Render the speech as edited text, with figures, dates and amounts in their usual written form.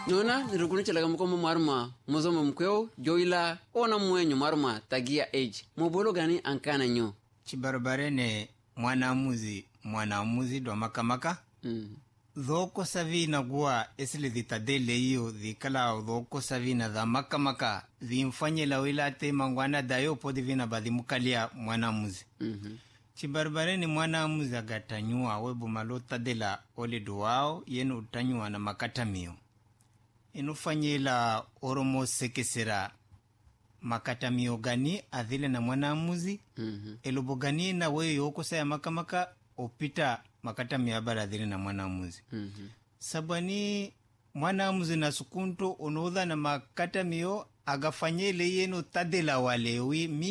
Nona nirukunichala mkomo marma mozomo mkweo joila ona mwenyo marma tagia age mobolo gani ankana nyo chibarbarene mwanamuzi do makamaka dhoko savina gua esile ditadele iyo dhikala dhoko savina dha makamaka dhimfanyela wila te mangwana dayo podi vina badhimukalia mwanamuzi chibarbarene mwanamuzi agatanyua webu malota dela ole duwao yenu utanyua na makatamio inufanyela oromo sekesera makatamio gani adhile na mwanamuzi elobo gani na we yoko saya makamaka opita makatamio abara adhile na mwanamuzi sabani mwanamuzi na sukunto onodha na makatamio agafanyele yenu tadela walewi